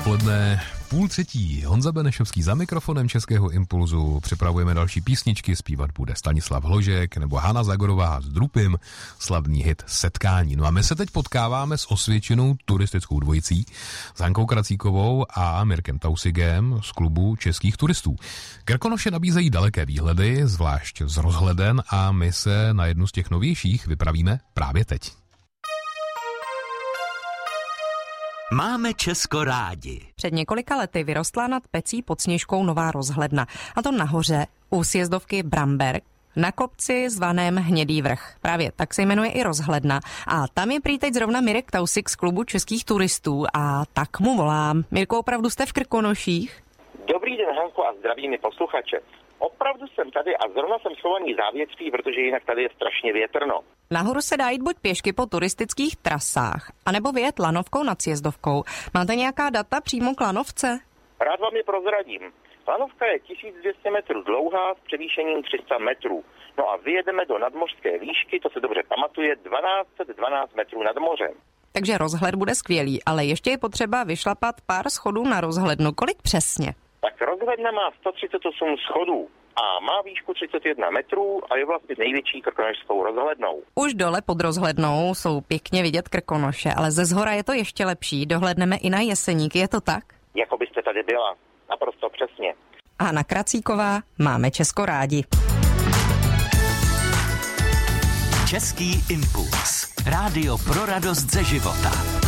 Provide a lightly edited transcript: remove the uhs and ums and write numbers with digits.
odpoledne, 2:30. Honza Benešovský za mikrofonem Českého impulzu. Připravujeme další písničky, zpívat bude Stanislav Hložek nebo Hana Zagorová s Drupim, slavný hit Setkání. No a my se teď potkáváme s osvědčenou turistickou dvojicí, s Hankou Kracíkovou a Mirkem Tausigem z klubu českých turistů. Krkonoše nabízejí daleké výhledy, zvlášť z rozhleden, a my se na jednu z těch novějších vypravíme právě teď. Máme Česko rádi. Před několika lety vyrostla nad Pecí pod Sněžkou nová rozhledna. A to nahoře, u sjezdovky Bramberg, na kopci zvaném Hnědý vrch. Právě tak se jmenuje i rozhledna. A tam je prý teď zrovna Mirek Tausig z klubu českých turistů. A tak mu volám. Mirko, opravdu jste v Krkonoších? Dobrý den, Hanko, a zdravím i posluchače. Opravdu jsem tady a zrovna jsem schovaný závětří, protože jinak tady je strašně větrno. Nahoru se dá jít buď pěšky po turistických trasách, anebo vyjet lanovkou nad sjezdovkou. Máte nějaká data přímo k lanovce? Rád vám je prozradím. Lanovka je 1200 metrů dlouhá s převýšením 300 metrů. No a vyjedeme do nadmořské výšky, to se dobře pamatuje, 1212 metrů nad mořem. Takže rozhled bude skvělý, ale ještě je potřeba vyšlapat pár schodů na rozhlednu. Kolik přesně? Tak rozhledna má 138 schodů a má výšku 31 metrů a je vlastně největší krkonošskou rozhlednou. Už dole pod rozhlednou jsou pěkně vidět Krkonoše, ale ze zhora je to ještě lepší. Dohlédneme i na Jeseníky, je to tak? Jako byste tady byla, naprosto přesně. Hana Kracíková, máme Česko rádi. Český impuls. Rádio pro radost ze života.